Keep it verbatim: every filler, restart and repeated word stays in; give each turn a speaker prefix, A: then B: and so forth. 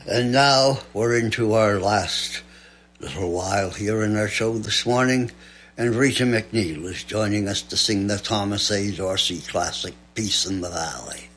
A: And now we're into our last little while here in our show this morning, and Rita McNeil is joining us to sing the Thomas A. Dorsey classic, Peace in the Valley.